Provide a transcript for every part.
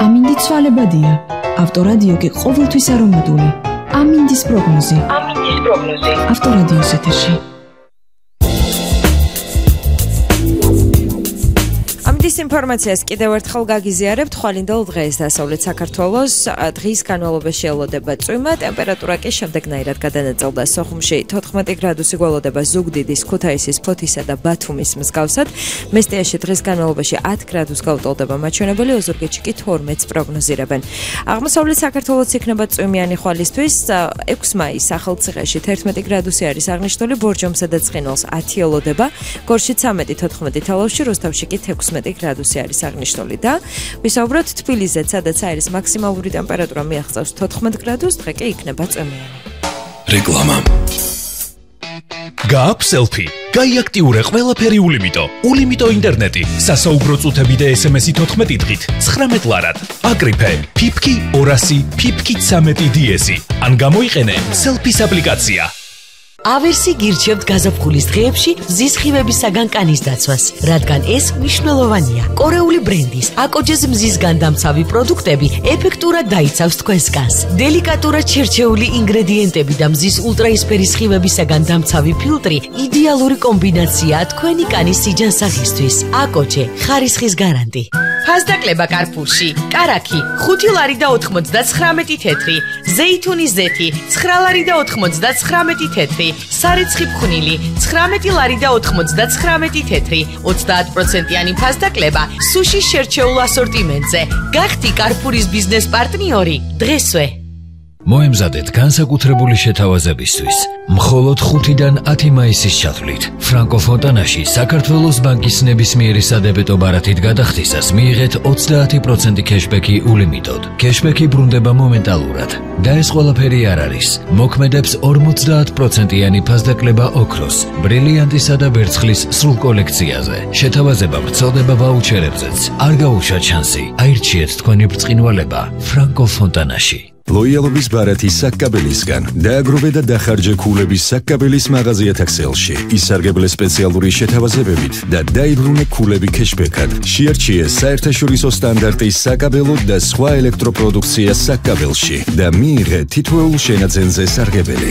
ამინდი ცვალებადია. ავტორადიო კი ყოველთვის არომატული. ამინდის პროგნოზი. ავტორადიოს ეთერში. ამის ინფორმაციას კიდევ ერთხელ გაგიზიარებთ. ხვალინდელ დღეს დასავლეთ საქართველოს დღის განმავლობაში ელოდება წვიმა, ტემპერატურა კი შემდეგნაირად გადანაწილდა. სოხუმში 14 გრადუსი გველოდება ზუგდიდის, ქუთაისის, ფოთისა და ბათუმის მსგავსად. მესტიაში დღის განმავლობაში 10 გრადუს გაუტოლდება მაჩვენებელი, ოზურგეთში კი 12-ს პროგნოზირებენ. აღმოსავლეთ საქართველოს იქნება წვიმიანი ხვალისთვის. 6 მაის ახალციხეში 11 გრადუსი არის აღნიშნული, ბორჯომსა და ცხინვალს 10 ელოდება, გორში 13-14 თალავში, რუსთავში კი 16 გრადუსი არის აღნიშნული და ვისაუბროთ თბილისზე, სადაც არის მაქსიმალური ტემპერატურა მიაღწევს 14 გრადუსს, დღე კი იქნება წვიმიანი. რეკლამა. გააქვს სელფი. გაიაქტიურე ყველაფერი ულიმიტო. ულიმიტო ინტერნეტი, სასაუბრო წუთები და SMS-ი 14 დღით, 19 ლარად. აკრიფე, ფიფკი 200, ფიფკი 13 DS-ი. ან გამოიყენე სელფის აპლიკაცია. ავერსი გირჩევთ გაზაფხულის დღეებში მზის ხივებისაგან კანის დაცვას, რადგან ეს მნიშვნელოვანია. კორეული ბრენდის აკოჯეს მზისგან დამცავი პროდუქტები ეფექტურად დაიცავს თქვენს კანს. დელიკატურად შერჩეული ინგრედიენტები და მზის ულტრაისფერის ხივებისაგან დამცავი ფილტრი იდეალური კომბინაციაა თქვენი კანის სიჯანსაღისთვის. აკოჯე, ხარისხის გარანტი. ფასდაკლება კარფურში. კარაქი 5 ლარი და 99 თეთრი, ზეითუნის ზეთი 9 ლარი და 99 თეთრი. სარეცხი ფხვნილი 19 ლარი და 99 თეთრი, 30%-იანი ფასდაკლება სუშის შერჩეულ ასორტიმენტზე. გახდი კარფურის ბიზნეს პარტნიორი დღესვე. მოემზადეთ განსაკუთრებული შეთავაზებისთვის. მხოლოდ 5-დან 10 მაისის ჩათვლით. ფრანკო ფონტანაში საქართველოს ბანკის ნებისმიერი სადებეტო ბარათით გადახდისას მიიღეთ 30% кэშბექი ულიმიტოდ. кэშბექი ბრუნდება მომენტალურად და ეს ყველაფერი არ არის. მოქმედებს 50%-იანი ფასდაკლება ოქროს, ბრილიანტისა და ვერცხლის სრულ კოლექციაზე. შეთავაზება ვრცელდება ვაუჩერებზეც. არ გაუშვათ შანსი. აირჩიეთ თქვენი ბრწყინვალება ფრანკო ფონტანაში. ლოიალობის ბარათი საკკაბელისგან დააგროვე და დახარჯე ქულების საკკაბელის მაღაზია თაქსელში. ისარგებლე სპეციალური შეთავაზებებით და დაიბრუნე ქულები кэშბექად. შეარჩიე საერთაშორისო სტანდარტის საკაბელო და სხვა ელექტროპროდუქცია საკკაბელში და მიიღე თითოეულ შენაძენზე სარგებელი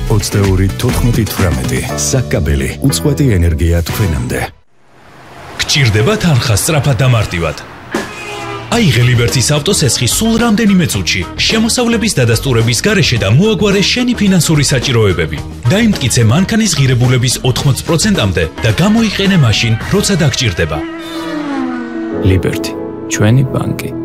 2-22-14-18. საკკაბელი, უწყვეტი ენერგია თქვენამდე. გჭირდება თანხა სწრაფად და მარტივად. აიღე ლიბერტის ავტოსესხი სულ რამდენიმე წუთში, შემოსავლების დადასტურების გარეშე და მოაგვარე შენი ფინანსური საჭიროებები. დაიმტკიცე მანქანის ღირებულების 80%-მდე და გამოიყენე მაშინ, როცა დაგჭირდება. ლიბერტი, ჩვენი ბანკი.